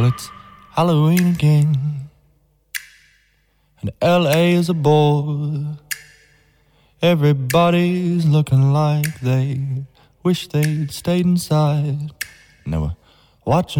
it's Halloween again, and LA is a bore. Everybody's looking like they wish they'd stayed inside, and they were watching